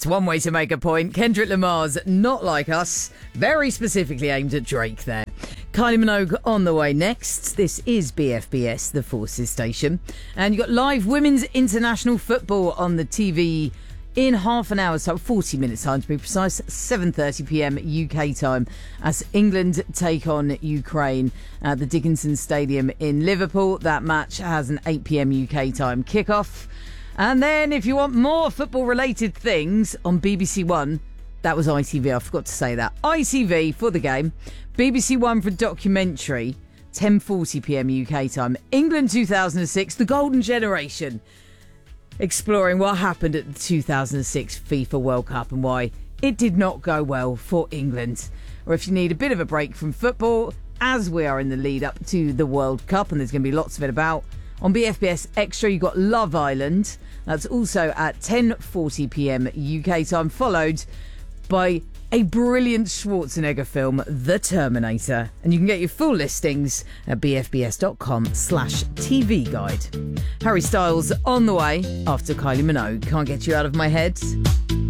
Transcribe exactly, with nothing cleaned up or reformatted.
It's one way to make a point. Kendrick Lamar's Not Like Us, very specifically aimed at Drake there. Kylie Minogue on the way next. This is B F B S, the Forces station. And you've got live women's international football on the T V in half an hour, so forty minutes time to be precise, seven thirty p.m. U K time, as England take on Ukraine at the Dickinson Stadium in Liverpool. That match has an eight p.m. U K time kickoff. And then if you want more football related things on B B C One, that was I T V, I forgot to say that. I T V for the game, B B C One for documentary, ten forty p.m. U K time. England two thousand six, the golden generation, exploring what happened at the two thousand six FIFA World Cup and why it did not go well for England. Or if you need a bit of a break from football, as we are in the lead up to the World Cup, and there's going to be lots of it about, on B F B S Extra you've got Love Island. That's also at ten forty p.m. U K time, followed by a brilliant Schwarzenegger film, The Terminator. And you can get your full listings at bfbs.com slash TV guide. Harry Styles on the way after Kylie Minogue. Can't Get You Out of My Head.